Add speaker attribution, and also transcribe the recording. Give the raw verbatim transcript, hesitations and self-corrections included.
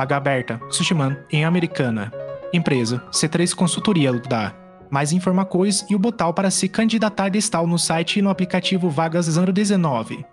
Speaker 1: Vaga aberta, Sushiman, em Americana. Empresa, C três Consultoria da. Mais informações e o botão para se candidatar está no site e no aplicativo Vagas zero dezenove.